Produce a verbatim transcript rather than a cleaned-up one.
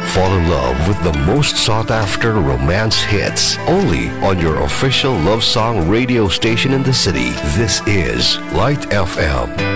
Fall in love with the most sought-after romance hits only on your official love song radio station in the city. This is Light F M.